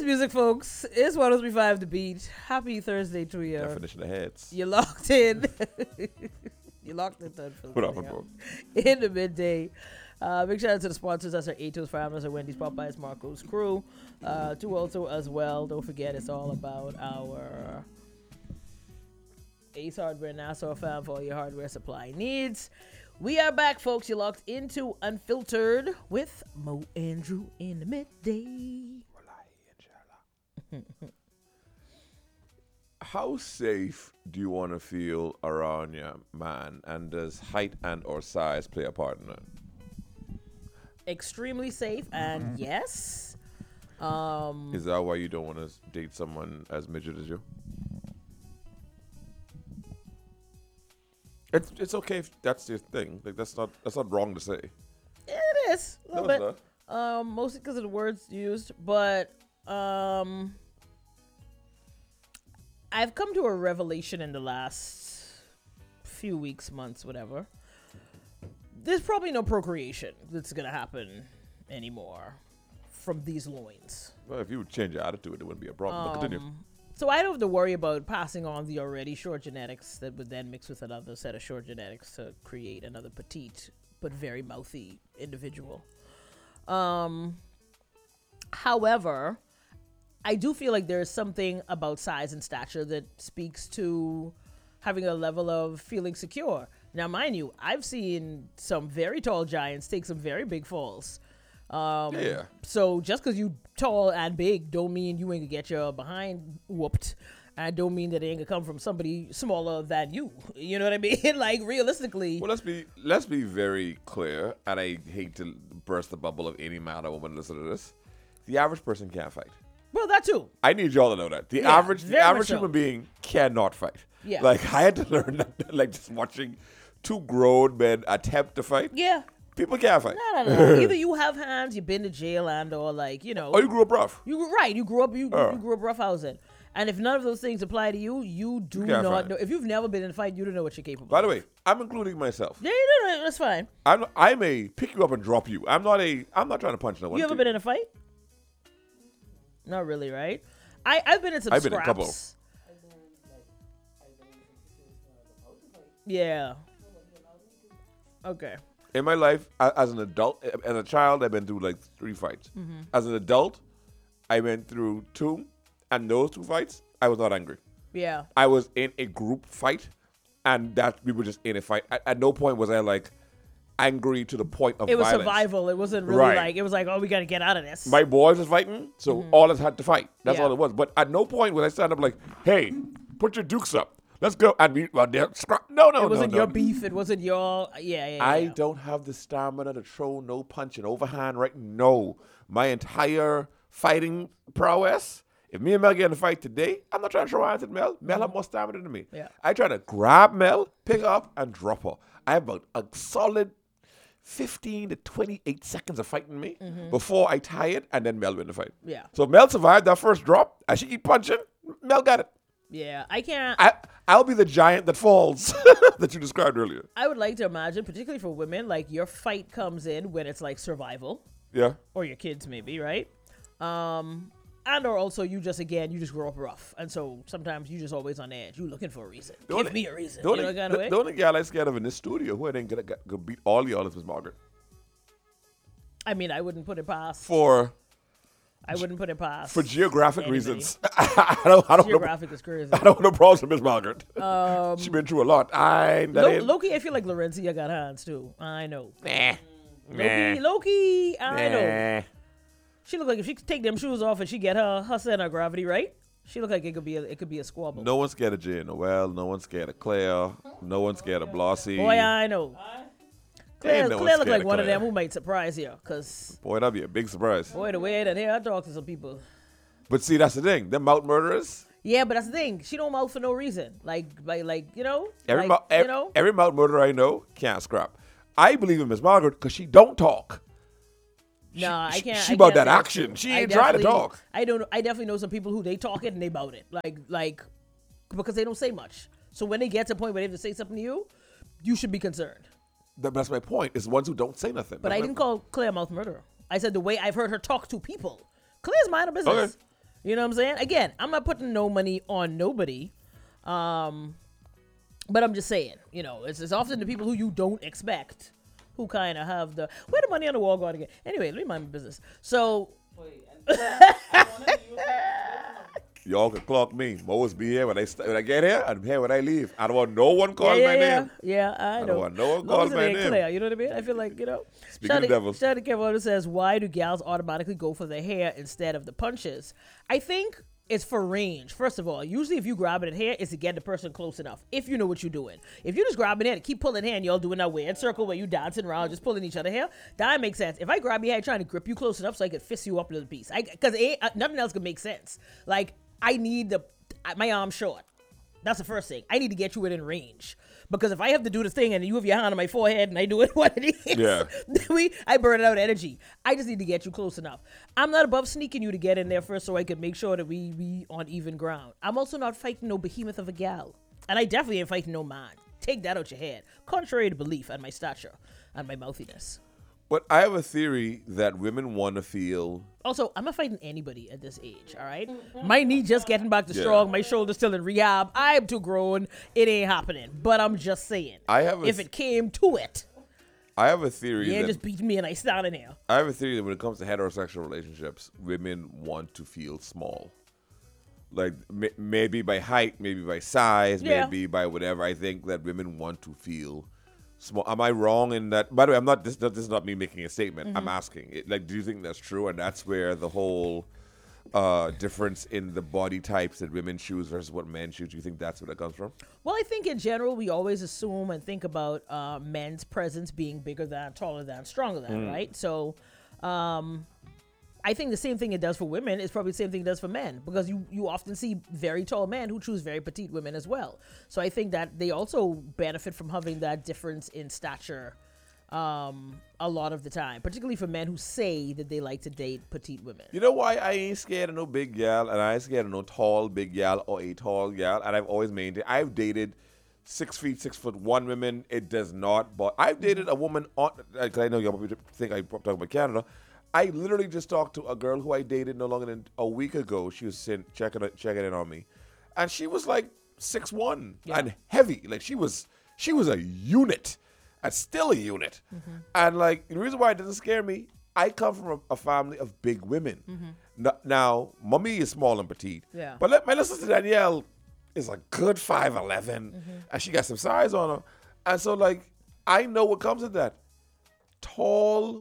music, folks. It's 103.5 The Beat. Happy Thursday to you. Definition of heads. You're locked in. You're locked in. What up, bro? In the midday. Big shout out to the sponsors. That's our Atos, Farmers, our Wendy's, Popeyes, Marco's crew. To also as well, don't forget it's all about our Ace Hardware Nassau fam for all your hardware supply needs. We are back, folks. You're locked into Unfiltered with Mo Andrew in the midday. How safe do you want to feel around your man, and does height and or size play a part in that? Extremely safe, and yes. Is that why you don't want to date someone as midget as you? It's okay if that's your thing. Like that's not wrong to say. It is a little No, it's bit. not. Mostly because of the words used, but I've come to a revelation in the last few weeks, months, whatever. There's probably no procreation that's gonna happen anymore from these loins. Well, if you would change your attitude, it wouldn't be a problem. But continue. So I don't have to worry about passing on the already short genetics that would then mix with another set of short genetics to create another petite but very mouthy individual. However, I do feel like there's something about size and stature that speaks to having a level of feeling secure. Now, mind you, I've seen some very tall giants take some very big falls. Yeah. So just because you tall and big don't mean you ain't gonna get your behind whooped. And don't mean that it ain't gonna come from somebody smaller than you. You know what I mean? Like, realistically. Well, let's be very clear, and I hate to burst the bubble of any man or woman listen to this. The average person can't fight. Well, that too. I need y'all to know that. The Yeah, average very much so. human being cannot fight. Yeah. Like, I had to learn that, like, just watching two grown men attempt to fight. Yeah. People can't fight. No. Either you have hands, you've been to jail, and or like, you know. Oh, you grew up rough. You grew up roughhousing. And if none of those things apply to you, you do can't not fight. know. If you've never been in a fight, you don't know what you're capable By of. the way, I'm including myself. Yeah, you do know. That's fine. I may pick you up and drop you. I'm not trying to punch no one. You ever been in a fight? Not really, right? I've been in some I've scraps. been in a couple. Yeah. Okay. In my life, as an adult, as a child, I've been through like 3 fights. Mm-hmm. As an adult, I went through 2, and those 2 fights, I was not angry. Yeah. I was in a group fight, and that we were just in a fight. At no point was I like angry to the point of It was violence. survival. It wasn't really Right. like, it was like, oh, we got to get out of this. My boys was fighting, so all us had to fight. That's Yeah. all it was. But at no point was I stand up like, hey, put your dukes up. Let's go. And we, no. It wasn't your beef. It wasn't your, yeah. I don't have the stamina to throw no punch and overhand right. No. My entire fighting prowess, if me and Mel get in a fight today, I'm not trying to throw hands at Mel. Mel have more stamina than me. Yeah. I try to grab Mel, pick her up, and drop her. I have about a solid 15 to 28 seconds of fighting me before I tie it, and then Mel win the fight. Yeah. So if Mel survived that first drop, and she keep punching, Mel got it. Yeah. I can't. I'll be the giant that falls that you described earlier. I would like to imagine, particularly for women, like your fight comes in when it's like survival, Yeah. or your kids maybe, right? And or also you just grow up rough, and so sometimes you just always on edge. You looking for a reason. Give me a reason. The You only, know, kind of way. the only guy I scared of in this studio who I didn't gonna beat all y'all is Miss Margaret. I mean, I wouldn't put it past. For geographic anybody. reasons. I don't Geographic is crazy. I don't have no problems with Miss Margaret. She been through a lot. Loki, I feel like Lorencia got hands too. I know. Loki, I know. She look like if she could take them shoes off and she get her center of gravity right, she look like it could be a squabble. No one's scared of Jay Noel. No one's scared of Claire. No one's scared of Blossy. Boy, I know. Claire no one's look scared like of one of Claire. them who might surprise you, cause Boy, that'd be a big surprise. boy, the way that I talk to some people. But see, that's the thing. Them mouth murderers. Yeah, but that's the thing. She don't mouth for no reason. Like you know. Every you know. every mouth murderer I know can't scrap. I believe in Miss Margaret because she don't talk. Nah, I can't. She I about can't that say action. that's She true. ain't trying to definitely- talk. I definitely know some people who they talk it and they bout it. Like because they don't say much. So when they get to a point where they have to say something to you, you should be concerned. That's my point. It's the ones who don't say nothing. But I didn't call Claire a mouth murderer. I said the way I've heard her talk to people. Claire's mind her business. Okay. You know what I'm saying? Again, I'm not putting no money on nobody. But I'm just saying, it's often the people who you don't expect who kind of have where the money on the wall going again. Anyway, let me mind my business. So, y'all can clock me. Always be here when I get here and here when I leave. I don't want no one calling my name. Yeah, I know. I don't want no one calling my name. Clear, you know what I mean? I feel like, Speaking of devils. Shout out to Kevin who says, why do gals automatically go for the hair instead of the punches? I think it's for range. First of all, usually if you grabbing at hair, it's to get the person close enough. If you know what you're doing. If you're just grabbing hair, keep pulling hair and y'all doing that weird circle where you dancing around, just pulling each other hair, that makes sense. If I grab your hair trying to grip you close enough so I can fist you up into the piece. Because nothing else can make sense. Like, I need my arm short. That's the first thing. I need to get you within range. Because if I have to do this thing and you have your hand on my forehead and I do it what it is, I burn out energy. I just need to get you close enough. I'm not above sneaking you to get in there first so I can make sure that we on even ground. I'm also not fighting no behemoth of a gal. And I definitely ain't fighting no man. Take that out your head. Contrary to belief and my stature and my mouthiness. But I have a theory that women want to feel. Also, I'm not fighting anybody at this age, all right? My knee just getting back to strong. My shoulder's still in rehab. I'm too grown. It ain't happening. But I'm just saying. If it came to it. I have a theory. Yeah, just beat me and I stand in here. I have a theory that when it comes to heterosexual relationships, women want to feel small. Like, maybe by height, maybe by size, maybe by whatever. I think that women want to feel small. Am I wrong in that? By the way, this is not me making a statement. I'm asking. Do you think that's true? And that's where the whole difference in the body types that women choose versus what men choose. Do you think that's where that comes from? Well, I think in general, we always assume and think about men's presence being bigger than, taller than, stronger than, right? So, I think the same thing it does for women is probably the same thing it does for men, because you often see very tall men who choose very petite women as well. So I think that they also benefit from having that difference in stature a lot of the time, particularly for men who say that they like to date petite women. You know why I ain't scared of no big gal, and I ain't scared of no tall big gal or a tall gal, and I've always maintained I've dated 6 feet, 6'1" women. It does not, but I've dated a woman because I know y'all probably think I'm talking about Canada. I literally just talked to a girl who I dated no longer than a week ago. She was checking in on me, and she was like 6'1" and heavy. Like she was a unit, and still a unit. And like the reason why it doesn't scare me, I come from a family of big women. Now, mommy is small and petite, but my little sister Danielle is a good 5'11", and she got some size on her, and so like I know what comes with that. Tall,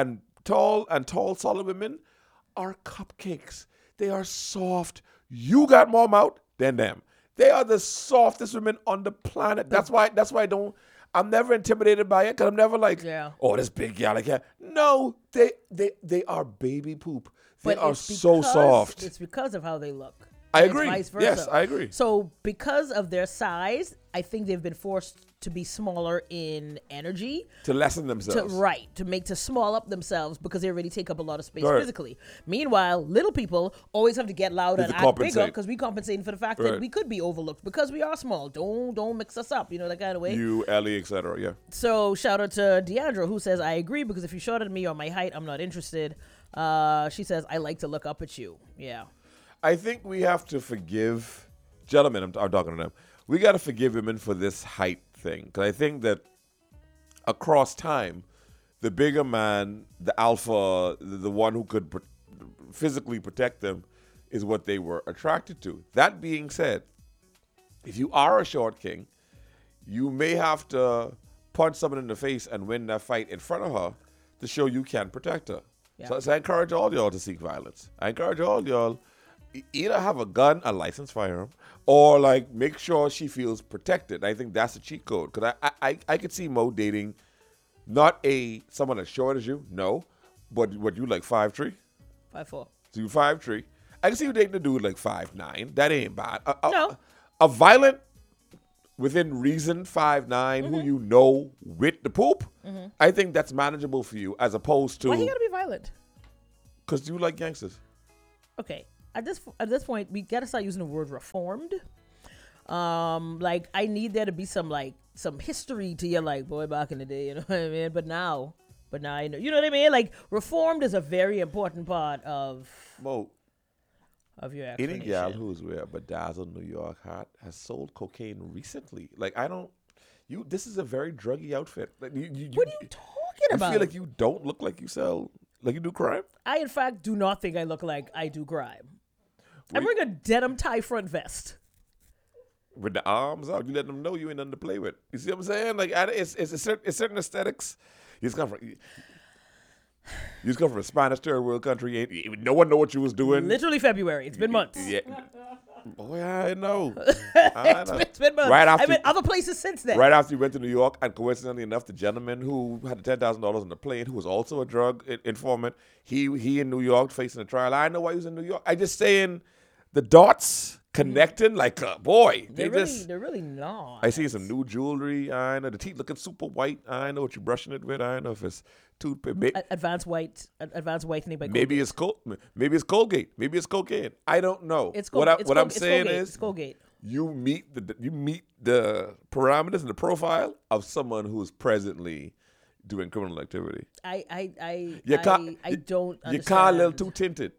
solid women are cupcakes. They are soft. You got more mouth than them. They are the softest women on the planet. That's why I'm never intimidated by it, because I'm never like, oh, this big gal. No, they are baby poop. They are so soft. It's because of how they look. I agree. Vice versa. Yes, I agree. So because of their size, I think they've been forced to be smaller in energy. To lessen themselves. To small up themselves, because they already take up a lot of space physically. Meanwhile, little people always have to get louder and act bigger, because we compensating for the fact that we could be overlooked because we are small. Don't mix us up, that kind of way. You, Ellie, etc. Yeah. So shout out to Deandra, who says, I agree, because if you're shorter than me or my height, I'm not interested. She says, I like to look up at you. Yeah. I think we have to forgive, gentlemen, I'm talking to them, we got to forgive women for this height thing. Because I think that across time, the bigger man, the alpha, the one who could physically protect them, is what they were attracted to. That being said, if you are a short king, you may have to punch someone in the face and win that fight in front of her to show you can protect her. Yeah. So I encourage all y'all to seek violence. I encourage all y'all either have a gun, a licensed firearm, or like make sure she feels protected. I think that's a cheat code, because I could see Mo dating not someone as short as you, no, but what, you like 5'3"? 5'4". So you 5'3". I can see you dating a dude like 5'9". That ain't bad. No. A violent, within reason 5'9", who you know with the poop, I think that's manageable for you, as opposed to. Why you gotta be violent? Because you like gangsters. Okay. At this point, we gotta start using the word reformed. Like I need there to be some history to your boy back in the day, you know what I mean? But now I know, you know what I mean? Like reformed is a very important part of. Mo, of your Any gal explanation. who's wear a bedazzled New York hat has sold cocaine recently. Like I don't. You. This is a very druggy outfit. Like, What are you talking you about? feel like you don't look like you sell like you do crime. I, in fact, do not think I look like I do crime. I Wait. bring a denim tie front vest. With the arms out, you let them know you ain't nothing to play with. You see what I'm saying? Like it's certain aesthetics. You just come from a Spanish third world country. No one know what you was doing. Literally February. It's been months. Yeah. Boy, I know. I know. It's been months. Right after, I've been other places since then. right after you went to New York, and coincidentally enough, the gentleman who had the $10,000 on the plane, who was also a drug informant, he in New York facing a trial. I know why he was in New York. I just saying the dots connecting like boy. They're really not. I see some new jewelry. I know the teeth looking super white. I know what you're brushing it with. I know if it's toothpaste. Advanced whitening by Maybe it's Maybe it's Colgate. Maybe it's cocaine. I don't know. It's what I'm it's saying Colgate. is It's Colgate. you meet the parameters and the profile of someone who is presently doing criminal activity. I don't Your car a little understand. too tinted.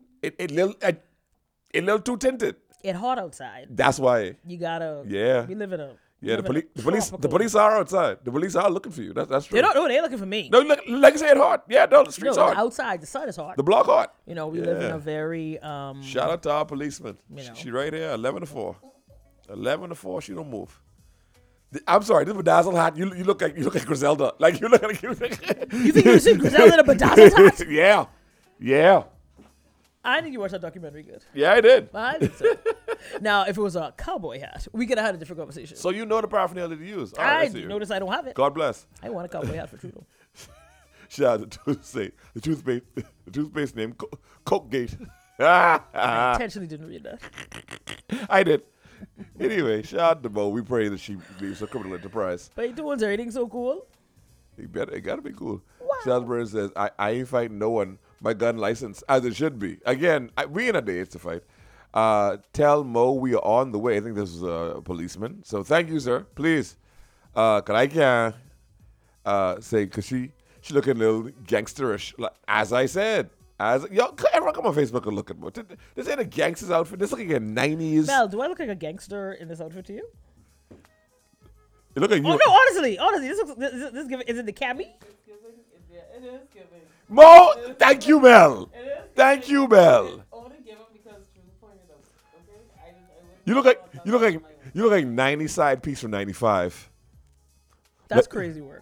A little too tinted. It's hot outside. That's why. You gotta. Yeah. We live in a. Yeah, the live in a police tropical- are outside. The police are looking for you. That's true. They don't know. They're looking for me. No, like I said, hot. Yeah, no, the streets No, hot. outside the sun is hot. The block hot. You know, we live in Yeah. a very Shout out to our policeman. You know. She right here, 11 to 4. 11 to 4, she don't move. I'm sorry, this bedazzled hat. You look like Griselda. Like you look like You think you see Griselda in a bedazzled hat? yeah. I think you watched that documentary good. Yeah, I did. I think so. Now, if it was a cowboy hat, we could have had a different conversation. So you know the paraphernalia to use. All right, I I see you. notice I don't have it. God bless. I want a cowboy hat for Trudeau. Shout out to the toothpaste named Cokegate. I intentionally didn't read that. I did. Anyway, shout out to Mo. We pray that she leaves a criminal enterprise. But you doing everything so cool? It gotta be cool. Wow. Salzburg says, I ain't fighting no one. My gun license, as it should be. Again, we in a day to fight. Tell Mo we are on the way. I think this is a policeman. So thank you, sir. Please. Cause I can't say, cause she looking a little gangsterish. Like, as I said. Everyone come on Facebook and look at Mo. This ain't a gangster's outfit. This looking like a 90s. Mel, do I look like a gangster in this outfit to you? It look like you. Oh no, honestly, this is giving. Is it the cami? It is giving. Mo, thank you, Mel. Thank you, Mel. Only give him because Drew pointed out. Okay, I wouldn't You look like 90 side piece from 95. That's crazy work.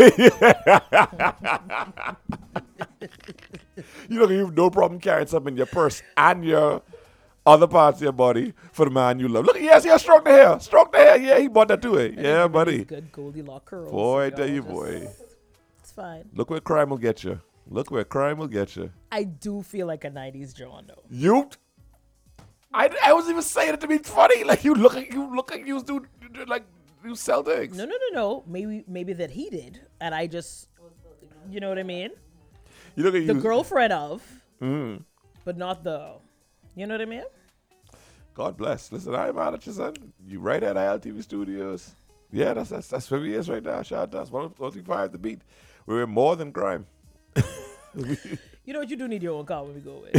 You look like you have no problem carrying something in your purse and your other parts of your body for the man you love. Look, yes, stroke the hair. Stroke the hair. Yeah, he bought that too. Yeah, buddy. Good Goldilocks curls. Boy, I you know, tell you, just- boy. It's fine. Look where crime will get you. Look where crime will get you. I do feel like a '90s John though. You. I wasn't even saying it to be funny. Like you look like you was doing like you sell things. No. Maybe that he did, and I just, you know what I mean. You look like The you. girlfriend of, but not the, you know what I mean. God bless. Listen, I ain't mad at you, son. You right at ILTV Studios. Yeah, that's where he is right now. Shout out to us. 105 The Beat. We're more than crime. You know what? You do need your own car when we go away.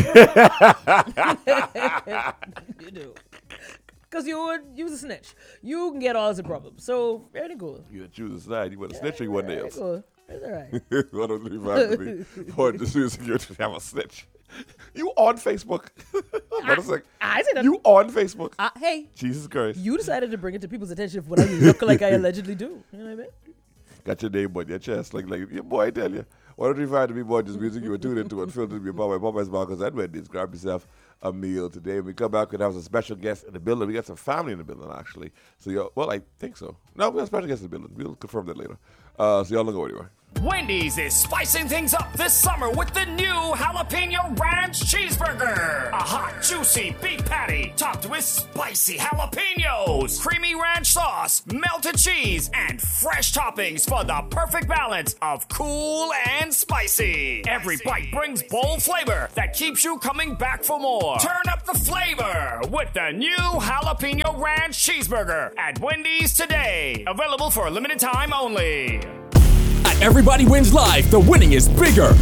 You do. Because you're a snitch. You can get all the problems. So, very good. You choose a side. You want to snitch or you want Very nails? good. It's all right. 105 The Beat. For the security to have a snitch. You on Facebook. What a sec. I said that. You on Facebook. Hey, Jesus Christ. you decided to bring it to people's attention for what I look like I allegedly do. You know what I mean? Got your name on your chest. Like your boy, I tell you. 135 To Be Boy, just music you were tuned into and filtered to be about by Popeye's Marcus and Wendy's. Grab yourself a meal today. When we come back, we're going to have some special guests in the building. We got some family in the building, actually. So, well, I think so. No, we have special guests in the building. We'll confirm that later. So, y'all don't go anywhere. Wendy's is spicing things up this summer with the new Jalapeno Ranch Cheeseburger. A hot, juicy beef patty topped with spicy jalapenos, creamy ranch sauce, melted cheese, and fresh toppings for the perfect balance of cool and spicy. Every bite brings bold flavor that keeps you coming back for more. Turn up the flavor with the new Jalapeno Ranch Cheeseburger at Wendy's today. Available for a limited time only. At Everybody Wins Live, the winning is bigger.